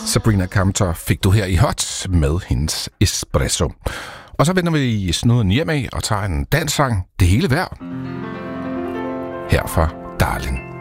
Sabrina Carpenter fik du her i Hot med hendes Espresso. Og så vender vi i snuden hjem af og tager en danssang, Det hele værd. Her fra Darling.